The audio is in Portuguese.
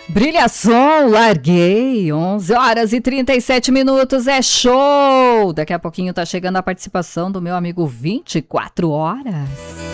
Brilha som, larguei, 11 horas e 37 minutos, é show! Daqui a pouquinho tá chegando a participação do meu amigo 24 horas.